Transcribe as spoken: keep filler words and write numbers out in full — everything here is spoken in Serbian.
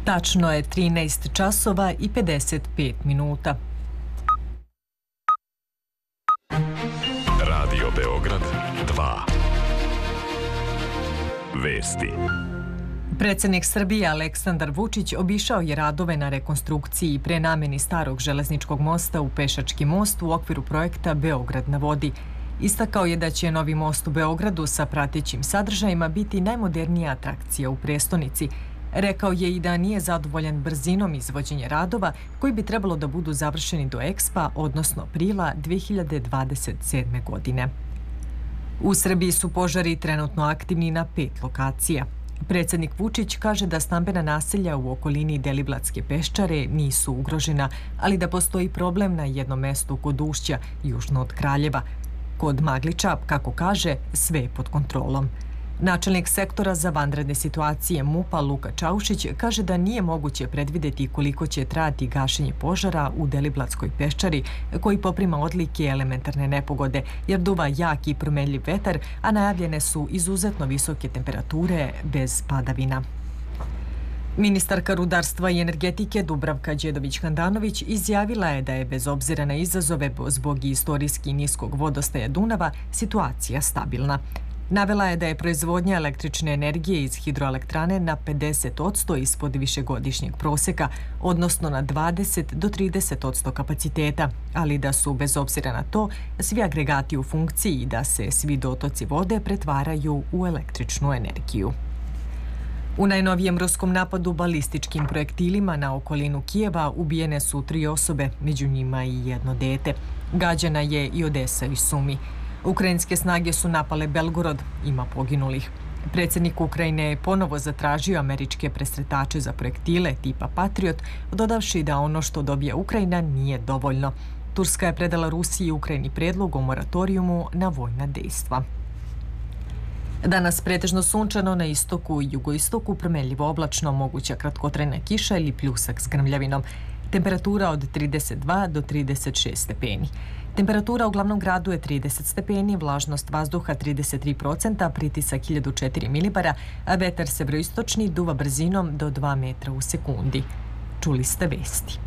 Tačno je trinaest časova i pedeset pet minuta. Radio Beograd dva. Vesti. Predsjednik Srbije Aleksandar Vučić obišao je radove na rekonstrukciji i prenameni starog železničkog mosta u pešački most u okviru projekta Beograd na vodi. Istakao je da će novi most u Beogradu sa pratećim sadržajima biti najmodernija atrakcija u prestonici. Rekao je i da nije zadovoljan brzinom izvođenja radova koji bi trebalo da budu završeni do Ekspa, odnosno aprila dve hiljade dvadeset sedme. godine. U Srbiji su požari trenutno aktivni na pet lokacija. Predsjednik Vučić kaže da stambena naselja u okolini Deliblatske peščare nisu ugrožena, ali da postoji problem na jednom mestu kod Ušća, južno od Kraljeva. Kod Magliča, kako kaže, sve je pod kontrolom. Načelnik sektora za vanredne situacije MUP-a Luka Čaušić kaže da nije moguće predvideti koliko će trajati gašenje požara u Deliblatskoj peščari, koji poprima odlike elementarne nepogode, jer duva jak i promenljiv vetar, a najavljene su izuzetno visoke temperature bez padavina. Ministarka rudarstva i energetike Dubravka Đedović-Handanović izjavila je da je bez obzira na izazove zbog istorijski niskog vodostaja Dunava situacija stabilna. Navela je da je proizvodnja električne energije iz hidroelektrane na pedeset posto ispod višegodišnjeg proseka, odnosno na dvadeset do trideset posto kapaciteta, ali da su, bez obzira na to, svi agregati u funkciji i da se svi dotoci vode pretvaraju u električnu energiju. U najnovijem ruskom napadu balističkim projektilima na okolinu Kijeva ubijene su tri osobe, među njima i jedno dete. Gađana je i Odesa i Sumi. Ukrajinske snage su napale Belgorod, ima poginulih. Predsjednik Ukrajine je ponovo zatražio američke presretače za projektile tipa Patriot, dodavši da ono što dobija Ukrajina nije dovoljno. Turska je predala Rusiji i Ukrajini predlog o moratorijumu na vojna dejstva. Danas pretežno sunčano, na istoku i jugoistoku promenljivo oblačno, moguća kratkotrajna kiša ili pljusak s grmljavinom. Temperatura od trideset dva do trideset šest stepeni. Temperatura u glavnom gradu je trideset stepeni, vlažnost vazduha trideset tri posto, pritisak hiljadu četiri milibara, a vetar severoistočni duva brzinom do dva metra u sekundi. Čuli ste vesti.